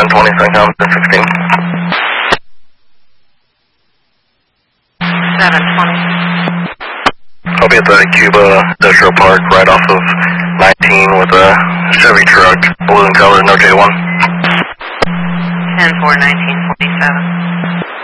720 SunCom 16. 720. I'll be at the Cuba Industrial Park right off of 19 with a Chevy truck, blue in color, no J1. 10-4, 1947.